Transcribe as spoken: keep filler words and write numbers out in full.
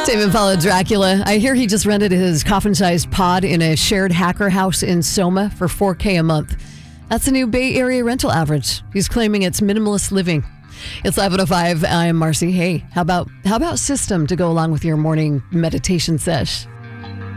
Tame Impala Dracula. I hear he just rented his coffin-sized pod in a shared hacker house in Soma for four K a month. That's the new Bay Area rental average. He's claiming it's minimalist living. It's eleven oh five. I'm Marcy. Hey, how about how about System to go along with your morning meditation sesh?